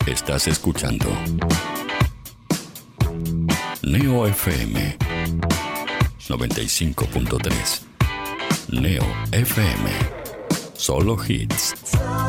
Estás escuchando Neo FM 95.3. Neo FM. Solo hits.